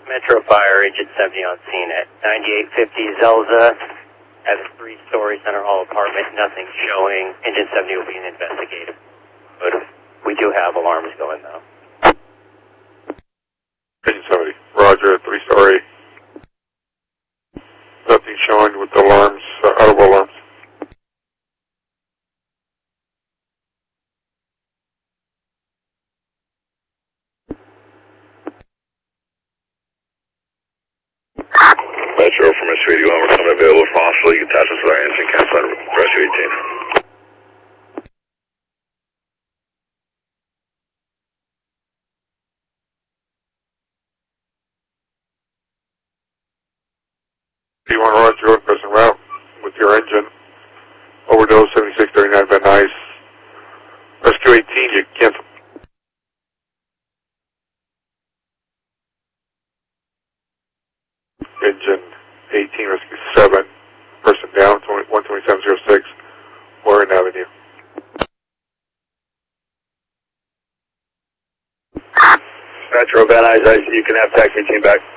Metro Fire, Engine 70 on scene at 9850 Zelza at a 3-story Center Hall apartment. Nothing showing. Engine 70 will be investigated. But we do have alarms going though. Engine 70, roger, 3-story. Nothing showing with the alarms, audible alarms. Metro from S381, we're coming available from hospital. You can attach us with our engine campsite, rescue 18. You want to run through a present route with your engine. Overdose 7639 Van Nuys. Rescue 18, you cancel. Engine 18, rescue 7. Person down, 12706, Warren Avenue. Metro Van Nuys, you can have taxi team back.